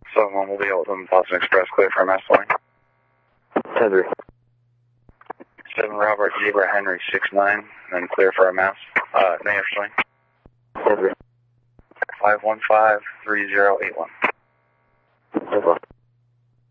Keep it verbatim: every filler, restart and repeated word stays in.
seven one will be Oldham, Boston Express, clear for a mass line. ten three. seven Robert Zebra Henry six nine, then clear for a mass, uh, negative swing. ten three. five one five three zero eight one.